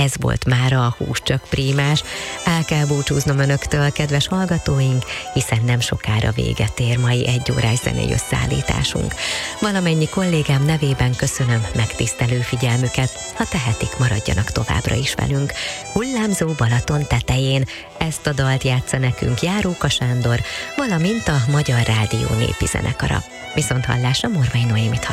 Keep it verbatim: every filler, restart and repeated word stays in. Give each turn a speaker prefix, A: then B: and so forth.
A: Ez volt mára a Hús csak prímás. El kell búcsúznom önöktől, kedves hallgatóink, hiszen nem sokára véget ér mai egy órás zenei összeállításunk. Valamennyi kollégám nevében köszönöm megtisztelő figyelmüket, ha tehetik, maradjanak továbbra is velünk. Hullámzó Balaton tetején, ezt a dalt játsza nekünk Járóka Sándor, valamint a Magyar Rádió népi zenekara. Viszont hallásra Morvai Noémit hallották.